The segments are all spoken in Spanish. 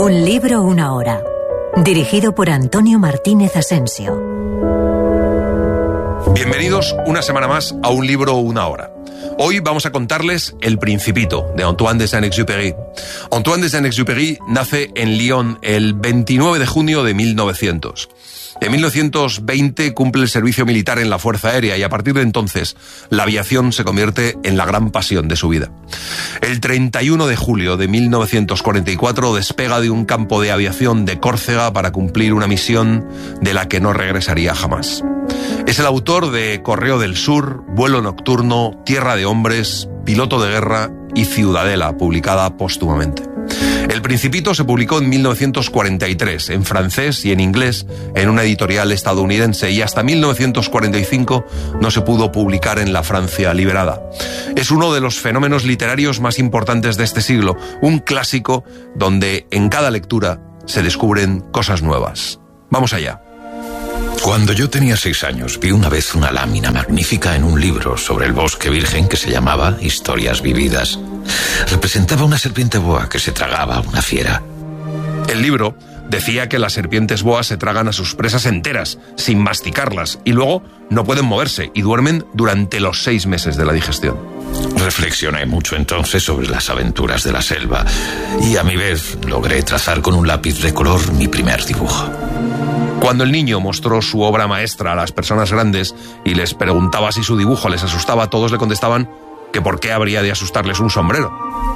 Un libro, una hora. Dirigido por Antonio Martínez Asensio. Bienvenidos una semana más a Un libro, una hora. Hoy vamos a contarles El Principito, de Antoine de Saint-Exupéry. Antoine de Saint-Exupéry nace en Lyon el 29 de junio de 1900. En 1920 cumple el servicio militar en la Fuerza Aérea y a partir de entonces la aviación se convierte en la gran pasión de su vida. El 31 de julio de 1944 despega de un campo de aviación de Córcega para cumplir una misión de la que no regresaría jamás. Es el autor de Correo del Sur, Vuelo Nocturno, Tierra de Hombres, Piloto de Guerra y Ciudadela, publicada póstumamente. El Principito se publicó en 1943, en francés y en inglés, en una editorial estadounidense, y hasta 1945 no se pudo publicar en la Francia liberada. Es uno de los fenómenos literarios más importantes de este siglo, un clásico donde en cada lectura se descubren cosas nuevas. Vamos allá. Cuando yo tenía 6 años, vi una vez una lámina magnífica en un libro sobre el bosque virgen que se llamaba Historias vividas. Representaba una serpiente boa que se tragaba a una fiera. El libro decía que las serpientes boas se tragan a sus presas enteras, sin masticarlas, y luego no pueden moverse y duermen durante los 6 meses de la digestión. Reflexioné mucho entonces sobre las aventuras de la selva y a mi vez logré trazar con un lápiz de color mi primer dibujo. Cuando el niño mostró su obra maestra a las personas grandes y les preguntaba si su dibujo les asustaba, todos le contestaban que por qué habría de asustarles un sombrero.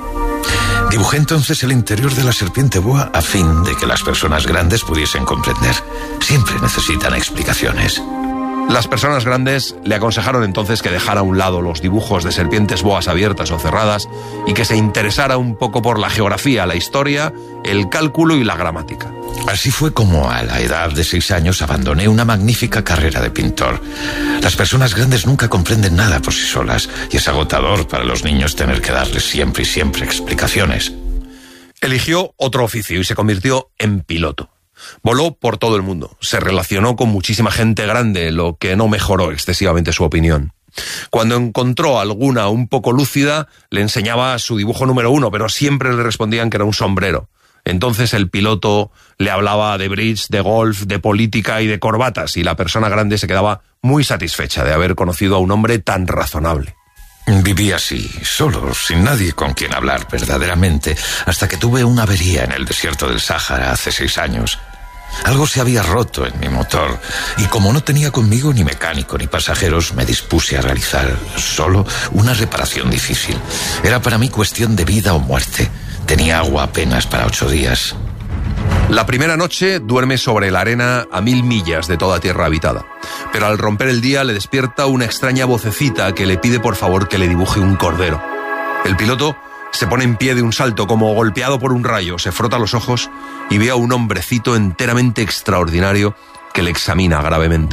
Dibujé entonces el interior de la serpiente boa a fin de que las personas grandes pudiesen comprender. Siempre necesitan explicaciones. Las personas grandes le aconsejaron entonces que dejara a un lado los dibujos de serpientes boas abiertas o cerradas y que se interesara un poco por la geografía, la historia, el cálculo y la gramática. Así fue como a la edad de 6 años abandoné una magnífica carrera de pintor. Las personas grandes nunca comprenden nada por sí solas y es agotador para los niños tener que darles siempre y siempre explicaciones. Eligió otro oficio y se convirtió en piloto. Voló por todo el mundo, se relacionó con muchísima gente grande, lo que no mejoró excesivamente su opinión. Cuando encontró alguna un poco lúcida, le enseñaba su dibujo número 1, pero siempre le respondían que era un sombrero. Entonces el piloto le hablaba de bridge, de golf, de política y de corbatas, y la persona grande se quedaba muy satisfecha de haber conocido a un hombre tan razonable. Viví así, solo, sin nadie con quien hablar verdaderamente, hasta que tuve una avería en el desierto del Sáhara hace 6 años. Algo se había roto en mi motor, y como no tenía conmigo ni mecánico ni pasajeros, me dispuse a realizar solo una reparación difícil. Era para mí cuestión de vida o muerte. Tenía agua apenas para 8 días. La primera noche duerme sobre la arena a 1000 millas de toda tierra habitada. Pero al romper el día le despierta una extraña vocecita que le pide por favor que le dibuje un cordero. El piloto se pone en pie de un salto como golpeado por un rayo, se frota los ojos y ve a un hombrecito enteramente extraordinario que le examina gravemente.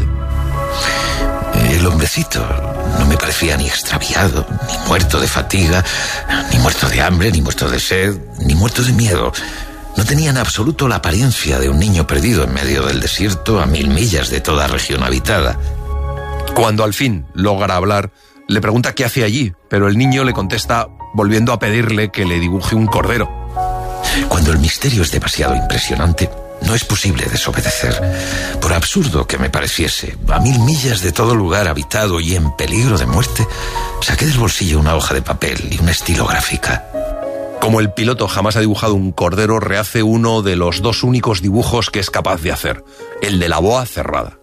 El hombrecito no me parecía ni extraviado, ni muerto de fatiga, ni muerto de hambre, ni muerto de sed, ni muerto de miedo. No tenía en absoluto la apariencia de un niño perdido en medio del desierto a 1000 millas de toda región habitada. Cuando al fin logra hablar, le pregunta qué hace allí, pero el niño le contesta volviendo a pedirle que le dibuje un cordero. Cuando el misterio es demasiado impresionante, no es posible desobedecer. Por absurdo que me pareciese, a 1000 millas de todo lugar habitado y en peligro de muerte, saqué del bolsillo una hoja de papel y una estilográfica. Como el piloto jamás ha dibujado un cordero, rehace uno de los 2 únicos dibujos que es capaz de hacer, el de la boa cerrada.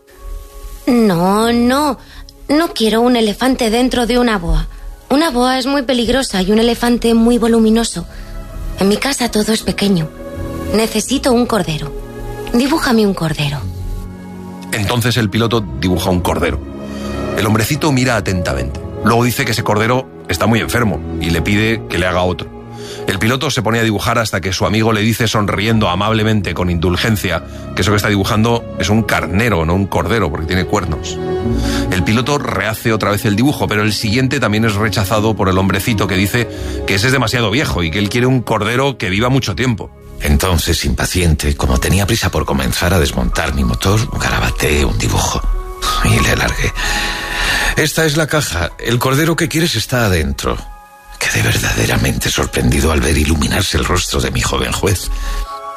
No quiero un elefante dentro de una boa. Una boa es muy peligrosa y un elefante muy voluminoso. En mi casa todo es pequeño. Necesito un cordero. Dibújame un cordero. Entonces el piloto dibuja un cordero. El hombrecito mira atentamente. Luego dice que ese cordero está muy enfermo y le pide que le haga otro. El piloto se pone a dibujar hasta que su amigo le dice sonriendo amablemente, con indulgencia, que eso que está dibujando es un carnero, no un cordero, porque tiene cuernos. El piloto rehace otra vez el dibujo, pero el siguiente también es rechazado por el hombrecito, que dice que ese es demasiado viejo y que él quiere un cordero que viva mucho tiempo. Entonces, impaciente, como tenía prisa por comenzar a desmontar mi motor, garabateé un dibujo y le largué. Esta es la caja. El cordero que quieres está adentro. Quedé verdaderamente sorprendido al ver iluminarse el rostro de mi joven juez.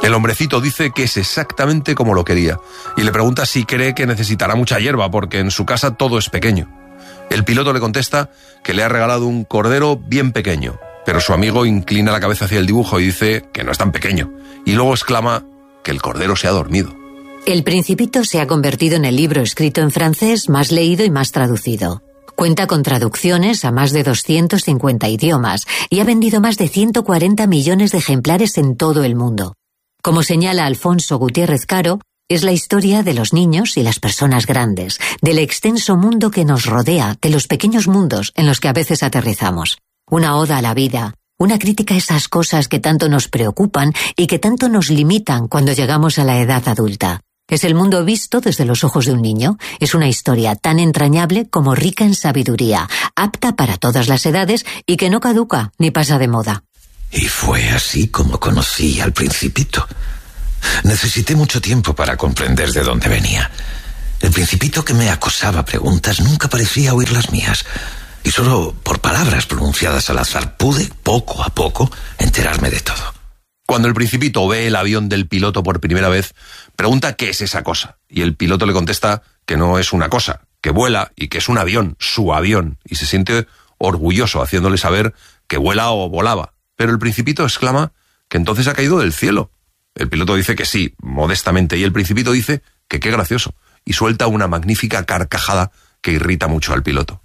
El hombrecito dice que es exactamente como lo quería y le pregunta si cree que necesitará mucha hierba porque en su casa todo es pequeño. El piloto le contesta que le ha regalado un cordero bien pequeño, pero su amigo inclina la cabeza hacia el dibujo y dice que no es tan pequeño, y luego exclama que el cordero se ha dormido. El Principito se ha convertido en el libro escrito en francés más leído y más traducido. Cuenta con traducciones a más de 250 idiomas y ha vendido más de 140 millones de ejemplares en todo el mundo. Como señala Alfonso Gutiérrez Caro, es la historia de los niños y las personas grandes, del extenso mundo que nos rodea, de los pequeños mundos en los que a veces aterrizamos. Una oda a la vida, una crítica a esas cosas que tanto nos preocupan y que tanto nos limitan cuando llegamos a la edad adulta. Es el mundo visto desde los ojos de un niño. Es una historia tan entrañable como rica en sabiduría, apta para todas las edades y que no caduca ni pasa de moda. Y fue así como conocí al Principito. Necesité mucho tiempo para comprender de dónde venía. El Principito que me acosaba a preguntas nunca parecía oír las mías. Y solo por palabras pronunciadas al azar pude, poco a poco, enterarme de todo. Cuando el Principito ve el avión del piloto por primera vez, pregunta qué es esa cosa. Y el piloto le contesta que no es una cosa, que vuela y que es un avión, su avión. Y se siente orgulloso haciéndole saber que vuela o volaba. Pero el Principito exclama que entonces ha caído del cielo. El piloto dice que sí, modestamente, y el Principito dice que qué gracioso, y suelta una magnífica carcajada que irrita mucho al piloto.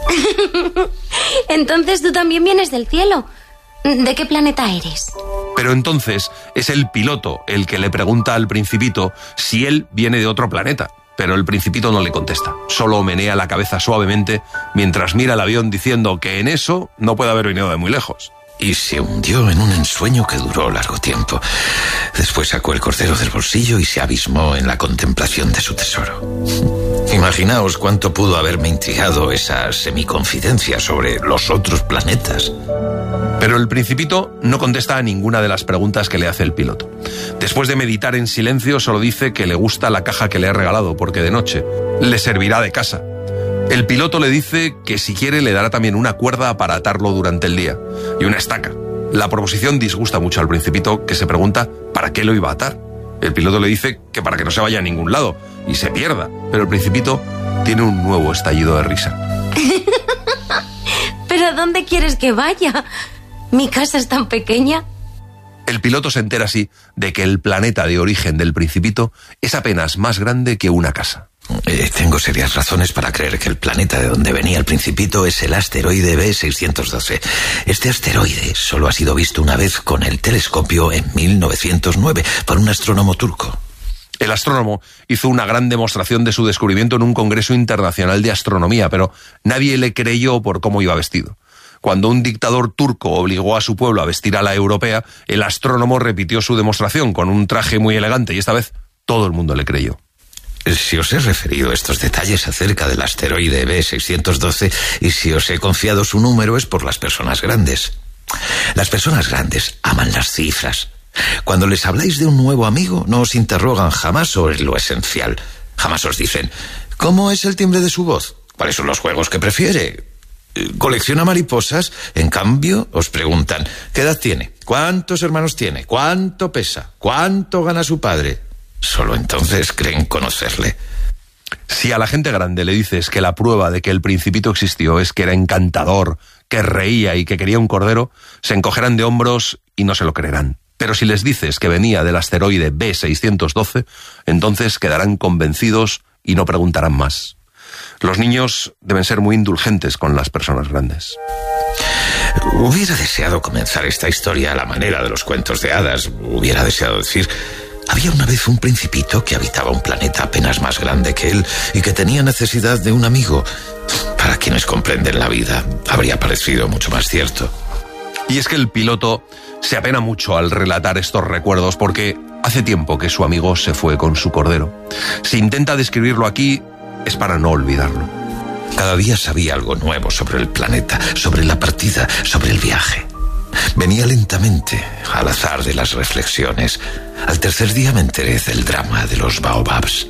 Entonces tú también vienes del cielo. ¿De qué planeta eres? Pero entonces es el piloto el que le pregunta al Principito si él viene de otro planeta. Pero el Principito no le contesta, solo menea la cabeza suavemente mientras mira el avión diciendo que en eso no puede haber venido de muy lejos. Y se hundió en un ensueño que duró largo tiempo. Después sacó el cordero del bolsillo y se abismó en la contemplación de su tesoro. Imaginaos cuánto pudo haberme intrigado esa semiconfidencia sobre los otros planetas. Pero el Principito no contesta a ninguna de las preguntas que le hace el piloto. Después de meditar en silencio, solo dice que le gusta la caja que le ha regalado, porque de noche le servirá de casa. El piloto le dice que si quiere le dará también una cuerda para atarlo durante el día, y una estaca. La proposición disgusta mucho al Principito, que se pregunta ¿para qué lo iba a atar? El piloto le dice que para que no se vaya a ningún lado y se pierda, pero el Principito tiene un nuevo estallido de risa. ¿Pero dónde quieres que vaya? ¿Mi casa es tan pequeña? El piloto se entera así de que el planeta de origen del Principito es apenas más grande que una casa. Tengo serias razones para creer que el planeta de donde venía el Principito es el asteroide B612. Este asteroide solo ha sido visto una vez con el telescopio en 1909 por un astrónomo turco. El astrónomo hizo una gran demostración de su descubrimiento en un congreso internacional de astronomía, pero nadie le creyó por cómo iba vestido. Cuando un dictador turco obligó a su pueblo a vestir a la europea, el astrónomo repitió su demostración con un traje muy elegante y esta vez todo el mundo le creyó. Si os he referido estos detalles acerca del asteroide B612 y si os he confiado su número es por las personas grandes. Las personas grandes aman las cifras. Cuando les habláis de un nuevo amigo, no os interrogan jamás sobre lo esencial. Jamás os dicen, ¿cómo es el timbre de su voz? ¿Cuáles son los juegos que prefiere? ¿Colecciona mariposas? En cambio, os preguntan, ¿qué edad tiene? ¿Cuántos hermanos tiene? ¿Cuánto pesa? ¿Cuánto gana su padre? Solo entonces creen conocerle. Si a la gente grande le dices que la prueba de que el Principito existió es que era encantador, que reía y que quería un cordero, se encogerán de hombros y no se lo creerán. Pero si les dices que venía del asteroide B612, entonces quedarán convencidos y no preguntarán más. Los niños deben ser muy indulgentes con las personas grandes. Hubiera deseado comenzar esta historia a la manera de los cuentos de hadas. Hubiera deseado decir... Había una vez un principito que habitaba un planeta apenas más grande que él y que tenía necesidad de un amigo. Para quienes comprenden la vida, habría parecido mucho más cierto. Y es que el piloto se apena mucho al relatar estos recuerdos porque hace tiempo que su amigo se fue con su cordero. Si intenta describirlo aquí, es para no olvidarlo. Cada día sabía algo nuevo sobre el planeta, sobre la partida, sobre el viaje. Venía lentamente, al azar de las reflexiones. Al tercer día me enteré del drama de los baobabs.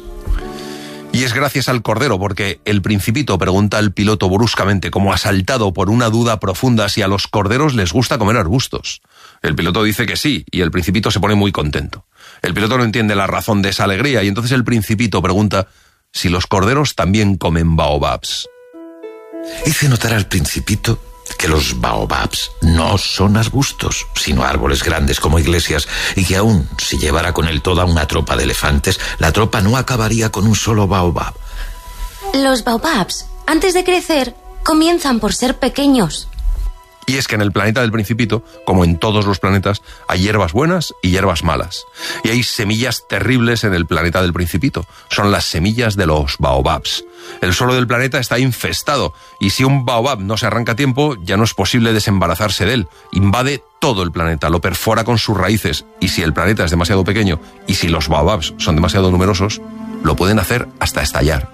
Y es gracias al cordero, porque el Principito pregunta al piloto bruscamente, como asaltado por una duda profunda, si a los corderos les gusta comer arbustos. El piloto dice que sí, y el Principito se pone muy contento. El piloto no entiende la razón de esa alegría y entonces el Principito pregunta si los corderos también comen baobabs. Hice notar al Principito que los baobabs no son arbustos, sino árboles grandes como iglesias, y que aún si llevara con él toda una tropa de elefantes, la tropa no acabaría con un solo baobab. Los baobabs, antes de crecer, comienzan por ser pequeños. Y es que en el planeta del Principito, como en todos los planetas, hay hierbas buenas y hierbas malas. Y hay semillas terribles en el planeta del Principito. Son las semillas de los baobabs. El suelo del planeta está infestado, y si un baobab no se arranca a tiempo, ya no es posible desembarazarse de él. Invade todo el planeta, lo perfora con sus raíces, y si el planeta es demasiado pequeño, y si los baobabs son demasiado numerosos, lo pueden hacer hasta estallar.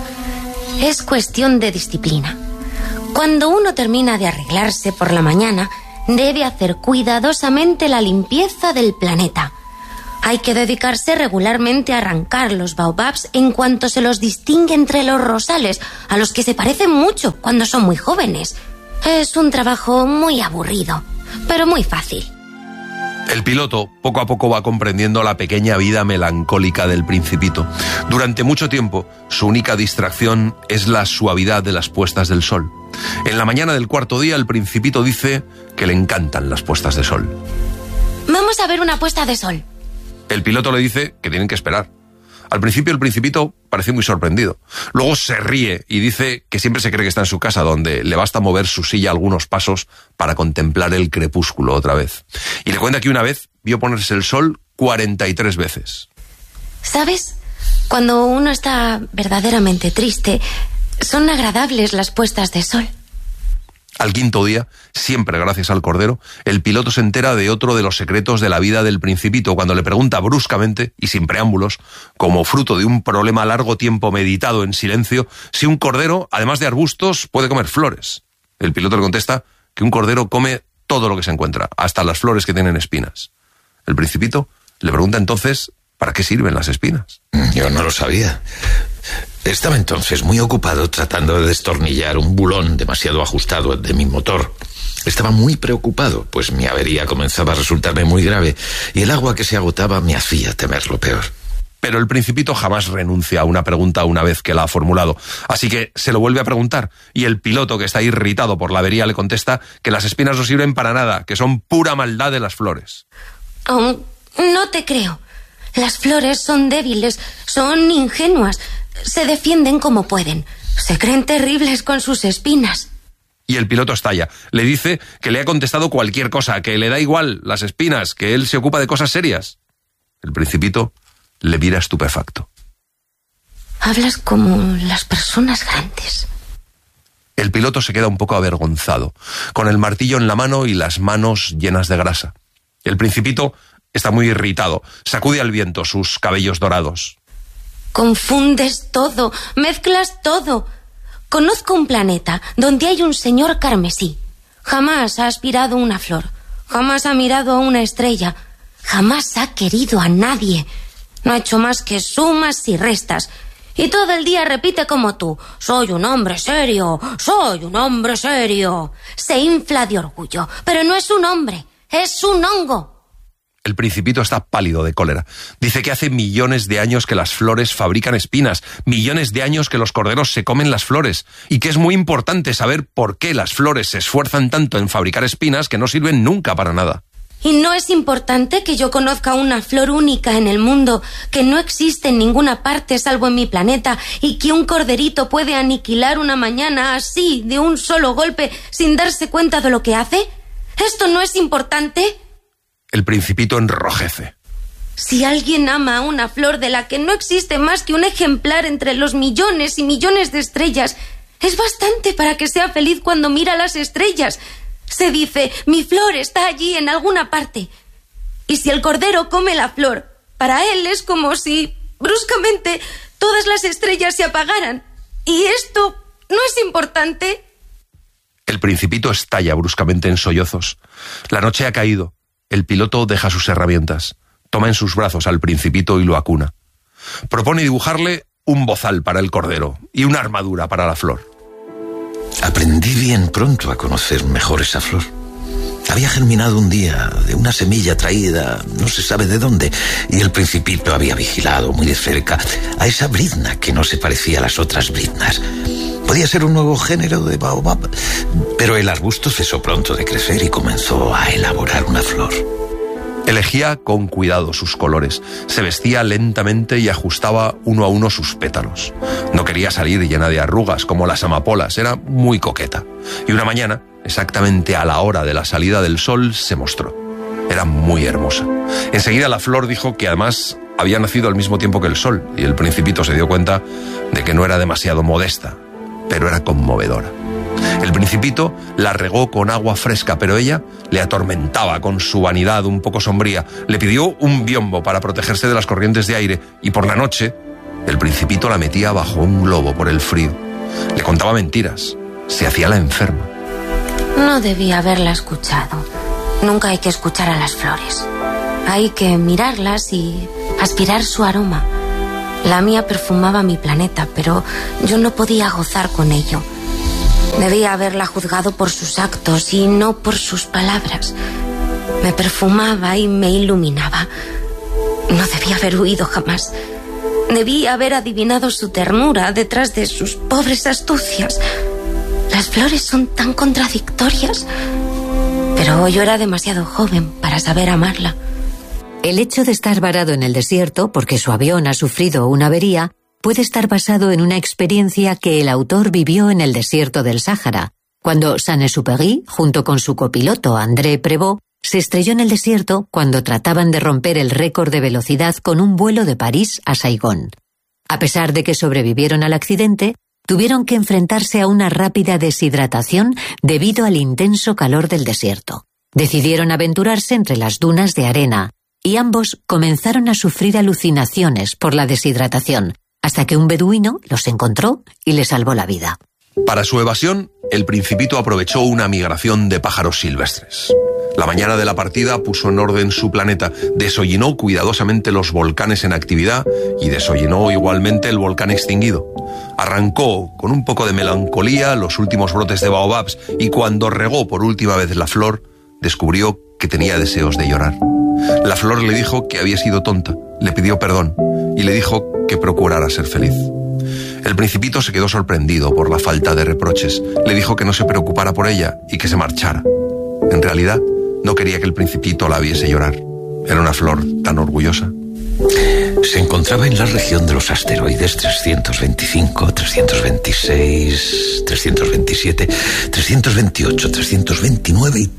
Es cuestión de disciplina. Cuando uno termina de arreglarse por la mañana, debe hacer cuidadosamente la limpieza del planeta. Hay que dedicarse regularmente a arrancar los baobabs en cuanto se los distingue entre los rosales, a los que se parecen mucho cuando son muy jóvenes. Es un trabajo muy aburrido, pero muy fácil. El piloto poco a poco va comprendiendo la pequeña vida melancólica del Principito. Durante mucho tiempo, su única distracción es la suavidad de las puestas del sol. En la mañana del cuarto día, el Principito dice que le encantan las puestas de sol. Vamos a ver una puesta de sol. El piloto le dice que tienen que esperar. Al principio el Principito parece muy sorprendido. Luego se ríe y dice que siempre se cree que está en su casa, donde le basta mover su silla algunos pasos para contemplar el crepúsculo otra vez. Y le cuenta que una vez vio ponerse el sol 43 veces. ¿Sabes? Cuando uno está verdaderamente triste, son agradables las puestas de sol. Al quinto día, siempre gracias al Cordero, el piloto se entera de otro de los secretos de la vida del Principito cuando le pregunta bruscamente y sin preámbulos, como fruto de un problema largo tiempo meditado en silencio, si un cordero, además de arbustos, puede comer flores. El piloto le contesta que un cordero come todo lo que se encuentra, hasta las flores que tienen espinas. El Principito le pregunta entonces ¿para qué sirven las espinas? Yo no lo sabía. Estaba entonces muy ocupado tratando de destornillar un bulón demasiado ajustado de mi motor. Estaba muy preocupado, pues mi avería comenzaba a resultarme muy grave y el agua que se agotaba me hacía temer lo peor. Pero el Principito jamás renuncia a una pregunta una vez que la ha formulado. Así que se lo vuelve a preguntar y el piloto, que está irritado por la avería, le contesta que las espinas no sirven para nada, que son pura maldad de las flores. No te creo. Las flores son débiles, son ingenuas. Se defienden como pueden. Se creen terribles con sus espinas. Y el piloto estalla. Le dice que le ha contestado cualquier cosa, que le da igual las espinas, que él se ocupa de cosas serias. El Principito le mira estupefacto. Hablas como las personas grandes. El piloto se queda un poco avergonzado, con el martillo en la mano y las manos llenas de grasa. El Principito está muy irritado. Sacude al viento sus cabellos dorados. Confundes todo, mezclas todo. Conozco un planeta donde hay un señor carmesí. Jamás ha aspirado una flor, jamás ha mirado a una estrella, jamás ha querido a nadie. No ha hecho más que sumas y restas. Y todo el día repite como tú: soy un hombre serio, soy un hombre serio. Se infla de orgullo, pero no es un hombre, es un hongo. El Principito está pálido de cólera. Dice que hace millones de años que las flores fabrican espinas, millones de años que los corderos se comen las flores, y que es muy importante saber por qué las flores se esfuerzan tanto en fabricar espinas que no sirven nunca para nada. ¿Y no es importante que yo conozca una flor única en el mundo, que no existe en ninguna parte salvo en mi planeta, y que un corderito puede aniquilar una mañana así, de un solo golpe, sin darse cuenta de lo que hace? ¿Esto no es importante? El Principito enrojece. Si alguien ama a una flor de la que no existe más que un ejemplar entre los millones y millones de estrellas, es bastante para que sea feliz cuando mira las estrellas. Se dice: mi flor está allí en alguna parte. Y si el cordero come la flor, para él es como si bruscamente todas las estrellas se apagaran. ¿Y esto no es importante? El Principito estalla bruscamente en sollozos. La noche ha caído. El piloto deja sus herramientas, toma en sus brazos al Principito y lo acuna. Propone dibujarle un bozal para el cordero y una armadura para la flor. Aprendí bien pronto a conocer mejor esa flor. Había germinado un día de una semilla traída no se sabe de dónde, y el Principito había vigilado muy de cerca a esa brizna que no se parecía a las otras briznas. Podía ser un nuevo género de baobab, pero el arbusto cesó pronto de crecer y comenzó a elaborar una flor. Elegía con cuidado sus colores, se vestía lentamente y ajustaba uno a uno sus pétalos. No quería salir llena de arrugas como las amapolas, era muy coqueta. Y una mañana, exactamente a la hora de la salida del sol, se mostró. Era muy hermosa. Enseguida la flor dijo que además había nacido al mismo tiempo que el sol, y el Principito se dio cuenta de que no era demasiado modesta, pero era conmovedora. El Principito la regó con agua fresca, pero ella le atormentaba con su vanidad un poco sombría. Le pidió un biombo para protegerse de las corrientes de aire, y por la noche el Principito la metía bajo un globo por el frío. Le contaba mentiras, se hacía la enferma. No debía haberla escuchado. Nunca hay que escuchar a las flores. Hay que mirarlas y aspirar su aroma. La mía perfumaba mi planeta, pero yo no podía gozar con ello. Debía haberla juzgado por sus actos y no por sus palabras. Me perfumaba y me iluminaba. No debía haber huido jamás. Debía haber adivinado su ternura detrás de sus pobres astucias. Las flores son tan contradictorias, pero yo era demasiado joven para saber amarla. El hecho de estar varado en el desierto porque su avión ha sufrido una avería puede estar basado en una experiencia que el autor vivió en el desierto del Sáhara, cuando Saint-Exupéry, junto con su copiloto André Prévost, se estrelló en el desierto cuando trataban de romper el récord de velocidad con un vuelo de París a Saigón. A pesar de que sobrevivieron al accidente, tuvieron que enfrentarse a una rápida deshidratación debido al intenso calor del desierto. Decidieron aventurarse entre las dunas de arena, y ambos comenzaron a sufrir alucinaciones por la deshidratación, hasta que un beduino los encontró y les salvó la vida. Para su evasión, el Principito aprovechó una migración de pájaros silvestres. La mañana de la partida puso en orden su planeta, deshollinó cuidadosamente los volcanes en actividad y deshollinó igualmente el volcán extinguido. Arrancó con un poco de melancolía los últimos brotes de baobabs, y cuando regó por última vez la flor, descubrió que tenía deseos de llorar. La flor le dijo que había sido tonta, le pidió perdón y le dijo que procurara ser feliz. El Principito se quedó sorprendido por la falta de reproches. Le dijo que no se preocupara por ella y que se marchara. En realidad, no quería que el Principito la viese llorar. Era una flor tan orgullosa. Se encontraba en la región de los asteroides 325, 326, 327, 328, 329 y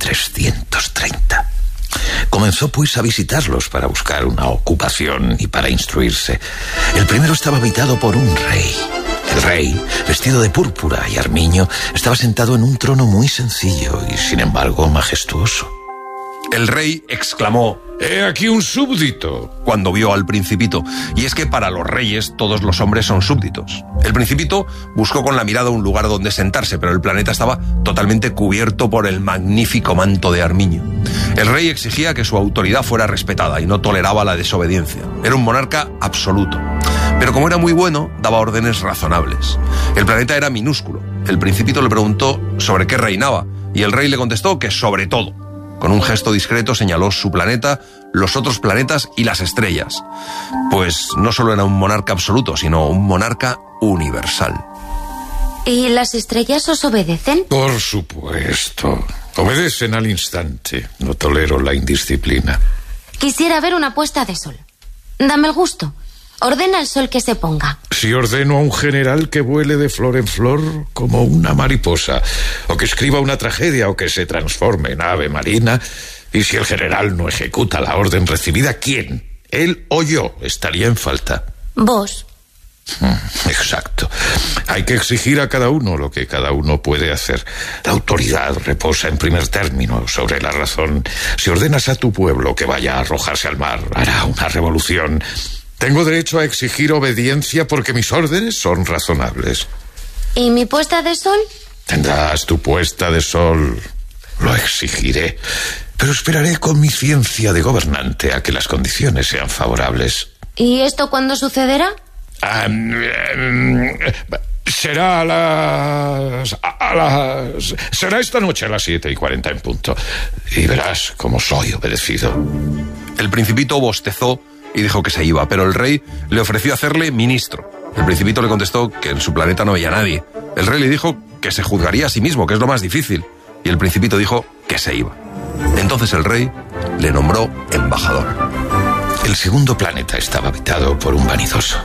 330. Comenzó pues a visitarlos para buscar una ocupación y para instruirse. El primero estaba habitado por un rey. El rey, vestido de púrpura y armiño, estaba sentado en un trono muy sencillo y sin embargo majestuoso. El rey exclamó: «He aquí un súbdito», cuando vio al Principito, y es que para los reyes todos los hombres son súbditos. El Principito buscó con la mirada un lugar donde sentarse, pero el planeta estaba totalmente cubierto por el magnífico manto de armiño. El rey exigía que su autoridad fuera respetada y no toleraba la desobediencia. Era un monarca absoluto. Pero como era muy bueno, daba órdenes razonables. El planeta era minúsculo. El Principito le preguntó sobre qué reinaba, y el rey le contestó que sobre todo. Con un gesto discreto señaló su planeta, los otros planetas y las estrellas. Pues no solo era un monarca absoluto, sino un monarca universal. ¿Y las estrellas os obedecen? Por supuesto. Obedecen al instante. No tolero la indisciplina. Quisiera ver una puesta de sol. Dame el gusto. Ordena al sol que se ponga. Si ordeno a un general que vuele de flor en flor como una mariposa, o que escriba una tragedia, o que se transforme en ave marina, y si el general no ejecuta la orden recibida, ¿quién? ¿Él o yo estaría en falta? Vos. Exacto. Hay que exigir a cada uno lo que cada uno puede hacer. La autoridad reposa en primer término sobre la razón. Si ordenas a tu pueblo que vaya a arrojarse al mar, hará una revolución. Tengo derecho a exigir obediencia porque mis órdenes son razonables. ¿Y mi puesta de sol? Tendrás tu puesta de sol. Lo exigiré. Pero esperaré con mi ciencia de gobernante a que las condiciones sean favorables. ¿Y esto cuándo sucederá? Será será esta noche a las 7:40 en punto. Y verás cómo soy obedecido. El Principito bostezó y dijo que se iba, pero el rey le ofreció hacerle ministro. El Principito le contestó que en su planeta no había nadie. El rey le dijo que se juzgaría a sí mismo, que es lo más difícil. Y el Principito dijo que se iba. Entonces el rey le nombró embajador. El segundo planeta estaba habitado por un vanidoso.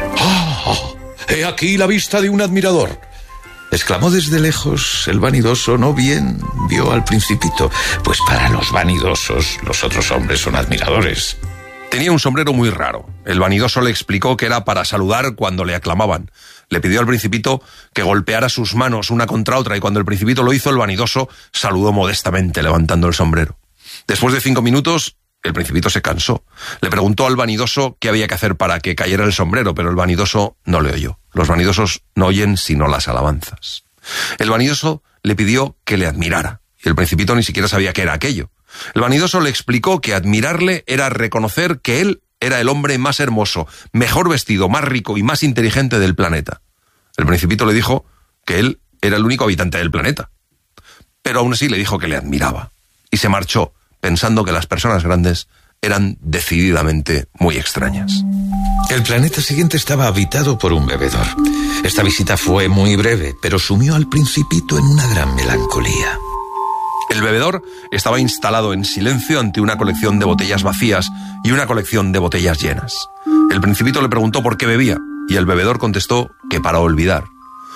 ¡Oh! ¡He aquí la vista de un admirador! Exclamó desde lejos el vanidoso, no bien vio al Principito, pues para los vanidosos los otros hombres son admiradores. Tenía un sombrero muy raro. El vanidoso le explicó que era para saludar cuando le aclamaban. Le pidió al Principito que golpeara sus manos una contra otra y cuando el Principito lo hizo, el vanidoso saludó modestamente levantando el sombrero. Después de 5 minutos, el Principito se cansó. Le preguntó al vanidoso qué había que hacer para que cayera el sombrero, pero el vanidoso no le oyó. Los vanidosos no oyen sino las alabanzas. El vanidoso le pidió que le admirara y el Principito ni siquiera sabía qué era aquello. El vanidoso le explicó que admirarle era reconocer que él era el hombre más hermoso, mejor vestido, más rico y más inteligente del planeta. El Principito le dijo que él era el único habitante del planeta. Pero aún así le dijo que le admiraba. Y se marchó, pensando que las personas grandes eran decididamente muy extrañas. El planeta siguiente estaba habitado por un bebedor. Esta visita fue muy breve, pero sumió al Principito en una gran melancolía. El bebedor estaba instalado en silencio ante una colección de botellas vacías y una colección de botellas llenas. El Principito le preguntó por qué bebía, y el bebedor contestó que para olvidar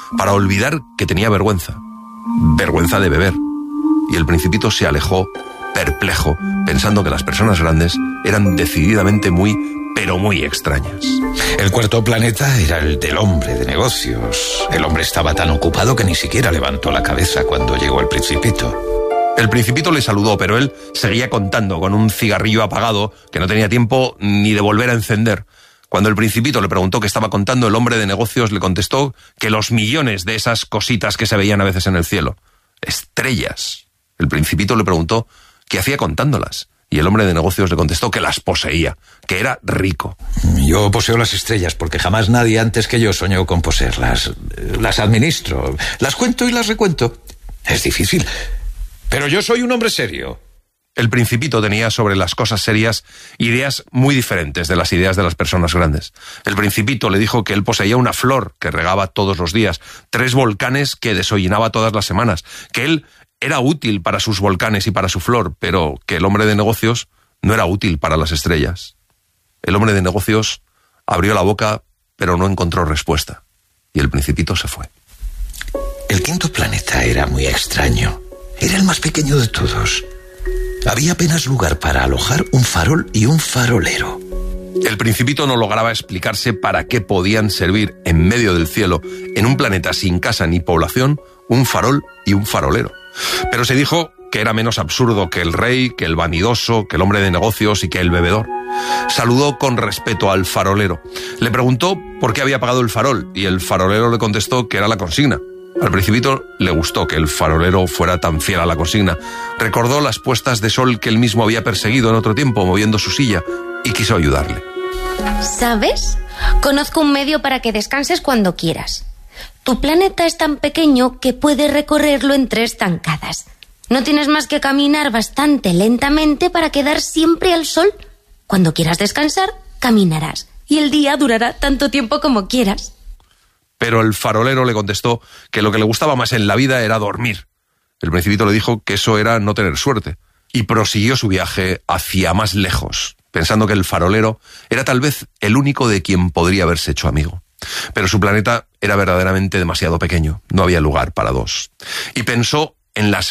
que tenía vergüenza de beber. Y el Principito se alejó, perplejo, pensando que las personas grandes eran decididamente muy, pero muy extrañas. El cuarto planeta era el del hombre de negocios. El hombre estaba tan ocupado que ni siquiera levantó la cabeza cuando llegó el Principito. El Principito le saludó, pero él seguía contando con un cigarrillo apagado que no tenía tiempo ni de volver a encender. Cuando el Principito le preguntó qué estaba contando, el hombre de negocios le contestó que los millones de esas cositas que se veían a veces en el cielo. Estrellas. El Principito le preguntó qué hacía contándolas. Y el hombre de negocios le contestó que las poseía, que era rico. Yo poseo las estrellas porque jamás nadie antes que yo soñó con poseerlas. Las administro, las cuento y las recuento. Es difícil, pero yo soy un hombre serio. El Principito tenía sobre las cosas serias ideas muy diferentes de las ideas de las personas grandes. El Principito le dijo que él poseía una flor que regaba todos los días, 3 volcanes que desollinaba todas las semanas, que él era útil para sus volcanes y para su flor, pero que el hombre de negocios no era útil para las estrellas. El hombre de negocios abrió la boca, pero no encontró respuesta, y el Principito se fue. El quinto planeta era muy extraño. Era el más pequeño de todos. Había apenas lugar para alojar un farol y un farolero. El Principito no lograba explicarse para qué podían servir en medio del cielo, en un planeta sin casa ni población, un farol y un farolero. Pero se dijo que era menos absurdo que el rey, que el vanidoso, que el hombre de negocios y que el bebedor. Saludó con respeto al farolero. Le preguntó por qué había apagado el farol y el farolero le contestó que era la consigna. Al Principito le gustó que el farolero fuera tan fiel a la consigna. Recordó las puestas de sol que él mismo había perseguido en otro tiempo moviendo su silla y quiso ayudarle. ¿Sabes? Conozco un medio para que descanses cuando quieras. Tu planeta es tan pequeño que puedes recorrerlo en 3 zancadas. No tienes más que caminar bastante lentamente para quedar siempre al sol. Cuando quieras descansar, caminarás. Y el día durará tanto tiempo como quieras. Pero el farolero le contestó que lo que le gustaba más en la vida era dormir. El Principito le dijo que eso era no tener suerte. Y prosiguió su viaje hacia más lejos, pensando que el farolero era tal vez el único de quien podría haberse hecho amigo. Pero su planeta era verdaderamente demasiado pequeño, no había lugar para 2. Y pensó en las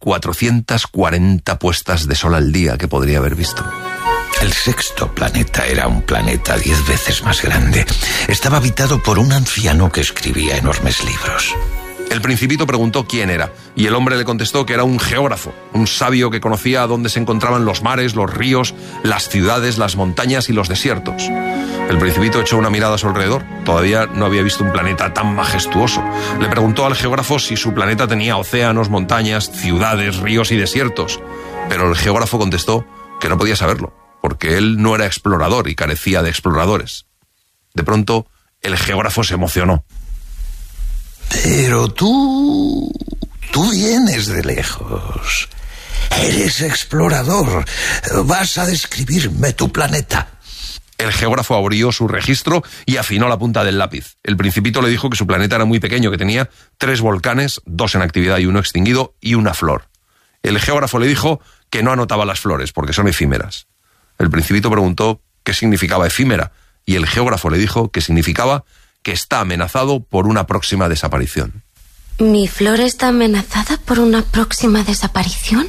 1440 puestas de sol al día que podría haber visto. El sexto planeta era un planeta 10 veces más grande. Estaba habitado por un anciano que escribía enormes libros. El Principito preguntó quién era, y el hombre le contestó que era un geógrafo, un sabio que conocía dónde se encontraban los mares, los ríos, las ciudades, las montañas y los desiertos. El Principito echó una mirada a su alrededor. Todavía no había visto un planeta tan majestuoso. Le preguntó al geógrafo si su planeta tenía océanos, montañas, ciudades, ríos y desiertos. Pero el geógrafo contestó que no podía saberlo, porque él no era explorador y carecía de exploradores. De pronto, el geógrafo se emocionó. Pero tú vienes de lejos. Eres explorador. Vas a describirme tu planeta. El geógrafo abrió su registro y afinó la punta del lápiz. El Principito le dijo que su planeta era muy pequeño, que tenía 3 volcanes, 2 en actividad y 1 extinguido, y una flor. El geógrafo le dijo que no anotaba las flores, porque son efímeras. El Principito preguntó qué significaba efímera, y el geógrafo le dijo que significaba que está amenazado por una próxima desaparición. ¿Mi flor está amenazada por una próxima desaparición?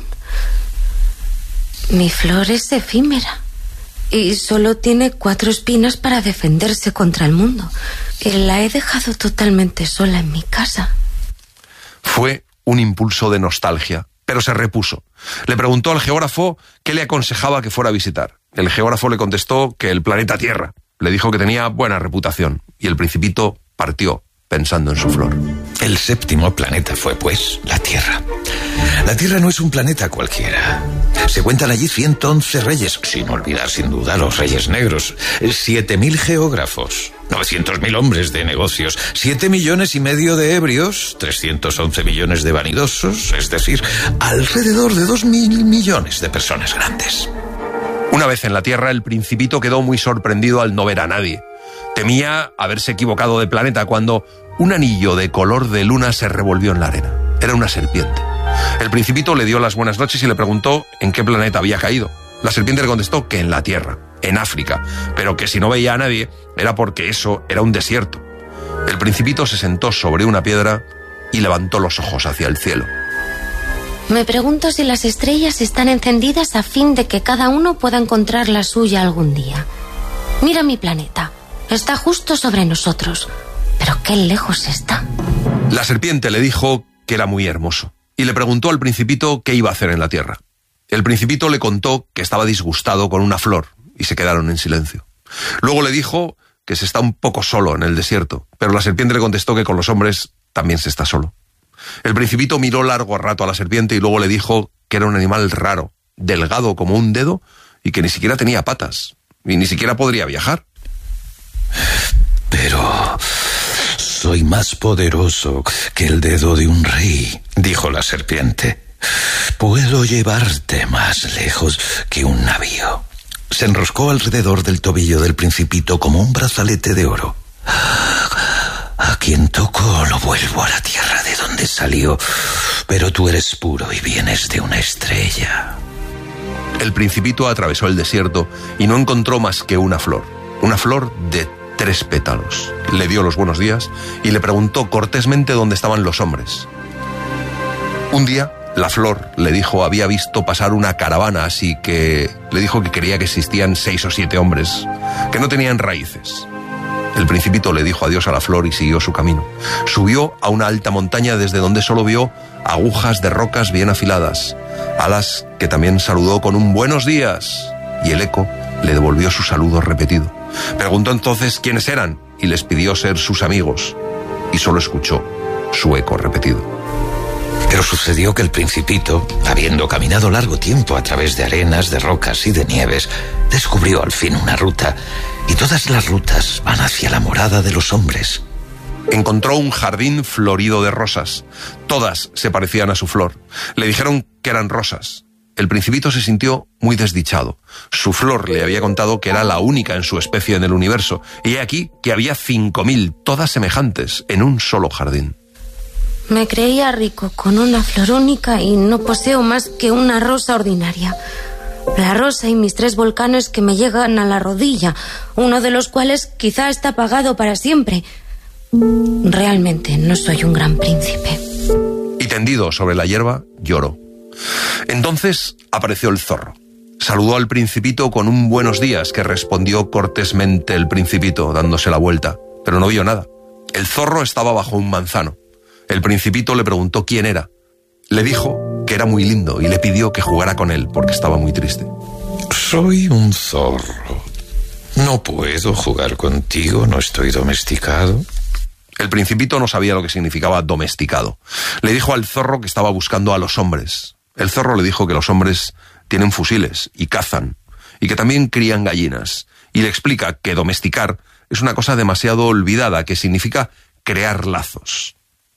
Mi flor es efímera y solo tiene 4 espinas para defenderse contra el mundo. Y la he dejado totalmente sola en mi casa. Fue un impulso de nostalgia, pero se repuso. Le preguntó al geógrafo qué le aconsejaba que fuera a visitar. El geógrafo le contestó que el planeta Tierra. Le dijo que tenía buena reputación y el Principito partió pensando en su flor. El 7º planeta fue, pues, la Tierra. La Tierra no es un planeta cualquiera. Se cuentan allí 111 reyes, sin olvidar sin duda los reyes negros, 7.000 geógrafos, 900.000 hombres de negocios, 7,5 millones de ebrios, 311 millones de vanidosos, es decir, alrededor de 2.000 millones de personas grandes. Una vez en la Tierra, el Principito quedó muy sorprendido al no ver a nadie. Temía haberse equivocado de planeta cuando un anillo de color de luna se revolvió en la arena. Era una serpiente. El Principito le dio las buenas noches y le preguntó en qué planeta había caído. La serpiente le contestó que en la Tierra, en África, pero que si no veía a nadie era porque eso era un desierto. El Principito se sentó sobre una piedra y levantó los ojos hacia el cielo. Me pregunto si las estrellas están encendidas a fin de que cada uno pueda encontrar la suya algún día. Mira mi planeta. Está justo sobre nosotros. Pero qué lejos está. La serpiente le dijo que era muy hermoso y le preguntó al Principito qué iba a hacer en la Tierra. El Principito le contó que estaba disgustado con una flor y se quedaron en silencio. Luego le dijo que se está un poco solo en el desierto, pero la serpiente le contestó que con los hombres también se está solo. El Principito miró largo rato a la serpiente y luego le dijo que era un animal raro, delgado como un dedo y que ni siquiera tenía patas y ni siquiera podría viajar. Pero soy más poderoso que el dedo de un rey, dijo la serpiente. Puedo llevarte más lejos que un navío. Se enroscó alrededor del tobillo del Principito como un brazalete de oro. A quien toco lo vuelvo a la tierra de donde salió, pero tú eres puro y vienes de una estrella. El Principito atravesó el desierto y no encontró más que una flor de 3 pétalos. Le dio los buenos días y le preguntó cortésmente dónde estaban los hombres. Un día, la flor le dijo había visto pasar una caravana, así que le dijo que creía que existían 6 o 7 hombres, que no tenían raíces. El Principito le dijo adiós a la flor y siguió su camino. Subió a una alta montaña desde donde solo vio agujas de rocas bien afiladas, alas que también saludó con un buenos días, y el eco le devolvió su saludo repetido. Preguntó entonces quiénes eran y les pidió ser sus amigos, y solo escuchó su eco repetido. Pero sucedió que el Principito, habiendo caminado largo tiempo a través de arenas, de rocas y de nieves, descubrió al fin una ruta, y todas las rutas van hacia la morada de los hombres. Encontró un jardín florido de rosas. Todas se parecían a su flor. Le dijeron que eran rosas. El Principito se sintió muy desdichado. Su flor le había contado que era la única en su especie en el universo, y he aquí que había 5.000, todas semejantes, en un solo jardín. Me creía rico con una flor única y no poseo más que una rosa ordinaria. La rosa y mis 3 volcanes que me llegan a la rodilla, uno de los cuales quizá está apagado para siempre. Realmente no soy un gran príncipe. Y tendido sobre la hierba, lloró. Entonces apareció el zorro. Saludó al Principito con un buenos días que respondió cortésmente el Principito, dándose la vuelta, pero no vio nada. El zorro estaba bajo un manzano. El Principito le preguntó quién era. Le dijo que era muy lindo y le pidió que jugara con él porque estaba muy triste. Soy un zorro. No puedo jugar contigo, no estoy domesticado. El Principito no sabía lo que significaba domesticado. Le dijo al zorro que estaba buscando a los hombres. El zorro le dijo que los hombres tienen fusiles y cazan, y que también crían gallinas. Y le explica que domesticar es una cosa demasiado olvidada, que significa crear lazos.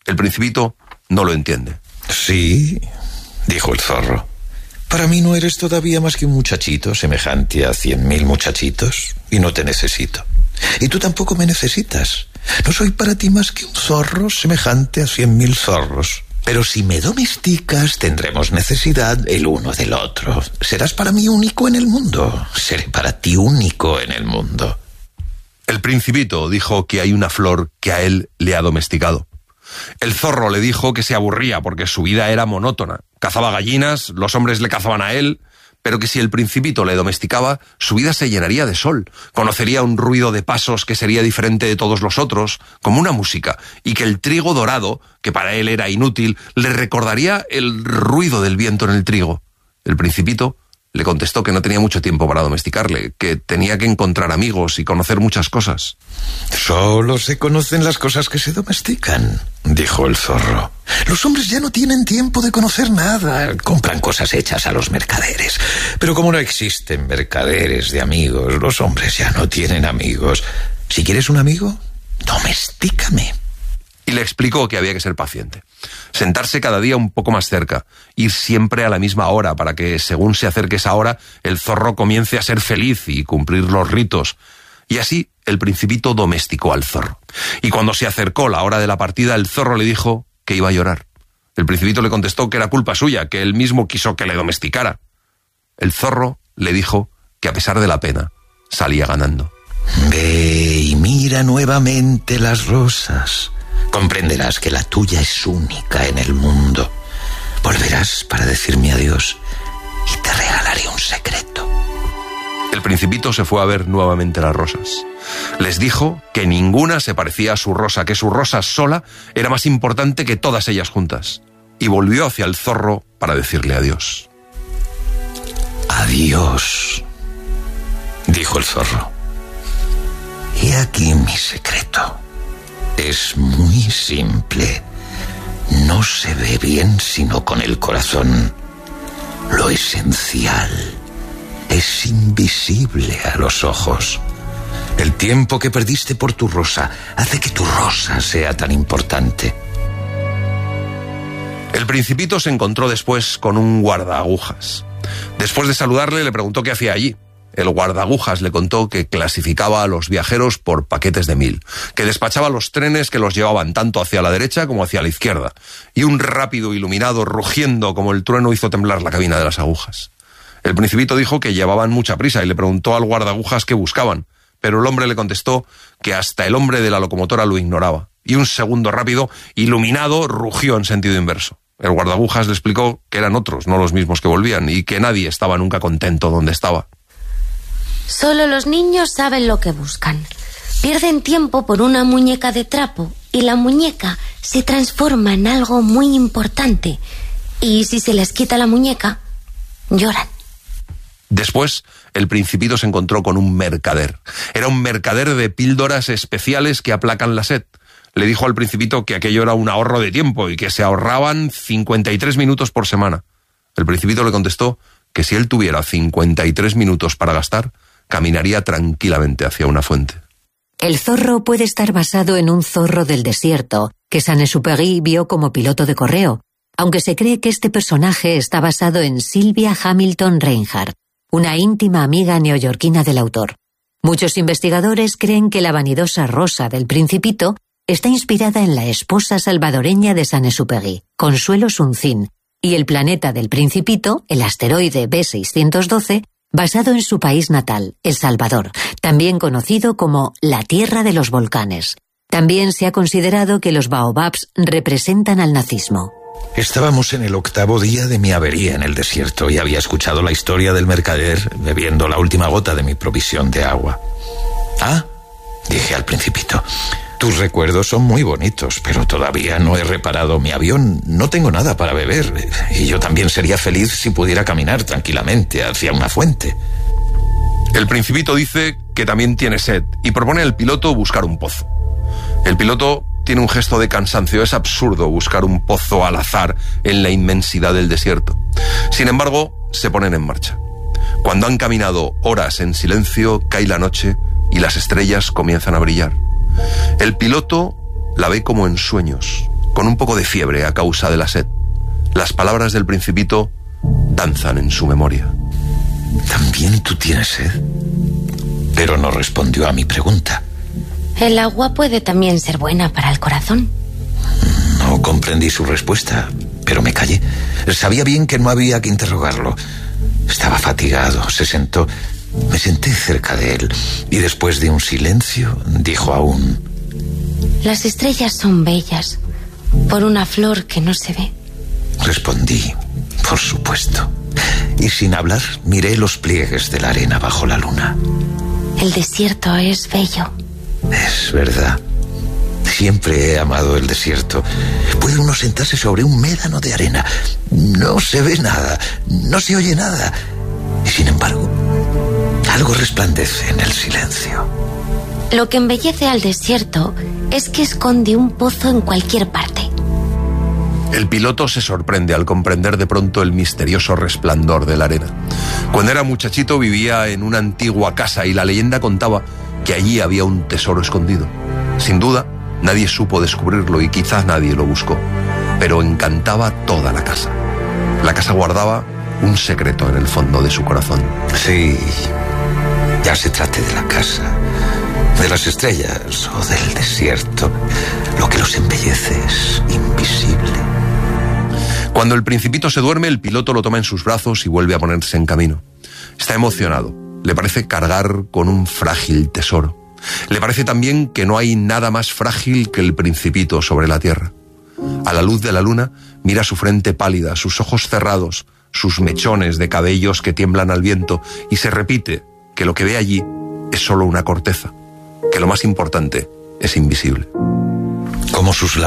El Principito no lo entiende. Sí, dijo el zorro. Para mí no eres todavía más que un muchachito semejante a 100.000 muchachitos, y no te necesito. Y tú tampoco me necesitas. No soy para ti más que un zorro semejante a 100.000 zorros. Pero si me domesticas, tendremos necesidad el uno del otro. Serás para mí único en el mundo. Seré para ti único en el mundo. El Principito dijo que hay una flor que a él le ha domesticado. El zorro le dijo que se aburría porque su vida era monótona. Cazaba gallinas, los hombres le cazaban a él, pero que si el Principito le domesticaba, su vida se llenaría de sol. Conocería un ruido de pasos que sería diferente de todos los otros, como una música, y que el trigo dorado, que para él era inútil, le recordaría el ruido del viento en el trigo. El Principito le contestó que no tenía mucho tiempo para domesticarle, que tenía que encontrar amigos y conocer muchas cosas. Solo se conocen las cosas que se domestican, dijo el zorro. Los hombres ya no tienen tiempo de conocer nada. Compran cosas hechas a los mercaderes. Pero como no existen mercaderes de amigos, los hombres ya no tienen amigos. Si quieres un amigo, domestícame. Y le explicó que había que ser paciente. Sentarse cada día un poco más cerca, ir siempre a la misma hora para que, según se acerque esa hora, el zorro comience a ser feliz y cumplir los ritos. Y así el Principito domesticó al zorro. Y cuando se acercó la hora de la partida, el zorro le dijo que iba a llorar. El Principito le contestó que era culpa suya, que él mismo quiso que le domesticara. El zorro le dijo que a pesar de la pena, salía ganando. Ve y mira nuevamente las rosas. Comprenderás que la tuya es única en el mundo. Volverás para decirme adiós y te regalaré un secreto. El Principito se fue a ver nuevamente las rosas. Les dijo que ninguna se parecía a su rosa, que su rosa sola era más importante que todas ellas juntas. Y volvió hacia el zorro para decirle adiós. Adiós, dijo el zorro. He aquí mi secreto. Es muy simple. No se ve bien sino con el corazón. Lo esencial es invisible a los ojos. El tiempo que perdiste por tu rosa hace que tu rosa sea tan importante. El Principito se encontró después con un guardaagujas. Después de saludarle, le preguntó qué hacía allí. El guardaagujas le contó que clasificaba a los viajeros por paquetes de 1000, que despachaba los trenes que los llevaban tanto hacia la derecha como hacia la izquierda, y un rápido iluminado rugiendo como el trueno hizo temblar la cabina de las agujas. El Principito dijo que llevaban mucha prisa y le preguntó al guardaagujas qué buscaban, pero el hombre le contestó que hasta el hombre de la locomotora lo ignoraba, y un segundo rápido, iluminado, rugió en sentido inverso. El guardaagujas le explicó que eran otros, no los mismos que volvían, y que nadie estaba nunca contento donde estaba. Solo los niños saben lo que buscan. Pierden tiempo por una muñeca de trapo y la muñeca se transforma en algo muy importante. Y si se les quita la muñeca, lloran. Después, el Principito se encontró con un mercader. Era un mercader de píldoras especiales que aplacan la sed. Le dijo al Principito que aquello era un ahorro de tiempo y que se ahorraban 53 minutos por semana. El Principito le contestó que si él tuviera 53 minutos para gastar, caminaría tranquilamente hacia una fuente. El zorro puede estar basado en un zorro del desierto que Saint-Exupéry vio como piloto de correo, aunque se cree que este personaje está basado en Sylvia Hamilton Reinhardt, una íntima amiga neoyorquina del autor. Muchos investigadores creen que la vanidosa rosa del Principito está inspirada en la esposa salvadoreña de Saint-Exupéry, Consuelo Sunzin, y el planeta del Principito, el asteroide B612, basado en su país natal, El Salvador, también conocido como la Tierra de los Volcanes. También se ha considerado que los baobabs representan al nazismo. Estábamos en el 8º día de mi avería en el desierto y había escuchado la historia del mercader bebiendo la última gota de mi provisión de agua. Ah, dije al Principito, tus recuerdos son muy bonitos, pero todavía no he reparado mi avión, no tengo nada para beber, y yo también sería feliz si pudiera caminar tranquilamente hacia una fuente. El Principito dice que también tiene sed y propone al piloto buscar un pozo. El piloto tiene un gesto de cansancio, es absurdo buscar un pozo al azar en la inmensidad del desierto. Sin embargo, se ponen en marcha. Cuando han caminado horas en silencio, cae la noche y las estrellas comienzan a brillar. El piloto la ve como en sueños, con un poco de fiebre a causa de la sed. Las palabras del Principito danzan en su memoria. ¿También tú tienes sed? Pero no respondió a mi pregunta. El agua puede también ser buena para el corazón. No comprendí su respuesta, pero me callé. Sabía bien que no había que interrogarlo. Estaba fatigado, se sentó. Me senté cerca de él y después de un silencio dijo aún: Las estrellas son bellas por una flor que no se ve. Respondí: por supuesto. Y sin hablar miré los pliegues de la arena bajo la luna. El desierto es bello. Es verdad. Siempre he amado el desierto. Puede uno sentarse sobre un médano de arena. No se ve nada, no se oye nada. Y sin embargo, algo resplandece en el silencio. Lo que embellece al desierto es que esconde un pozo en cualquier parte. El piloto se sorprende al comprender de pronto el misterioso resplandor de la arena. Cuando era muchachito vivía en una antigua casa y la leyenda contaba que allí había un tesoro escondido. Sin duda, nadie supo descubrirlo y quizás nadie lo buscó, pero encantaba toda la casa. La casa guardaba un secreto en el fondo de su corazón. Sí, ya se trate de la casa, de las estrellas o del desierto, lo que los embellece es invisible. Cuando el Principito se duerme, el piloto lo toma en sus brazos y vuelve a ponerse en camino. Está emocionado. Le parece cargar con un frágil tesoro. Le parece también que no hay nada más frágil que el Principito sobre la tierra. A la luz de la luna, mira su frente pálida, sus ojos cerrados, sus mechones de cabellos que tiemblan al viento, y se repite que lo que ve allí es solo una corteza, que lo más importante es invisible. Como sus